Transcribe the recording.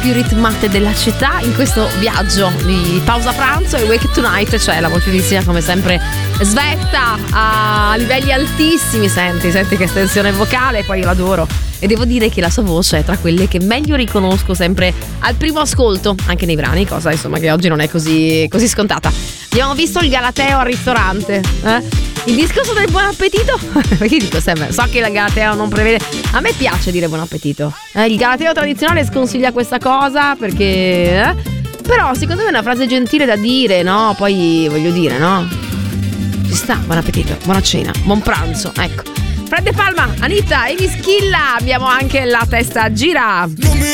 più ritmate della città. In questo viaggio di pausa pranzo e Wake Tonight c'è la voce di Sia come sempre svetta a livelli altissimi. Senti che estensione vocale, poi io l'adoro e devo dire che la sua voce è tra quelle che meglio riconosco sempre al primo ascolto, anche nei brani, cosa insomma che oggi non è così scontata. Abbiamo visto il Galateo al ristorante, il discorso del buon appetito. Perché dico sempre, so che il Galateo non prevede, a me piace dire buon appetito, il Galateo tradizionale sconsiglia questa cosa perché però secondo me è una frase gentile da dire, no? Poi voglio dire, no? Ci sta, buon appetito, buona cena, buon pranzo, ecco. Fred De Palma, Anita, Amy Schilla, abbiamo anche La Testa Gira. Non mi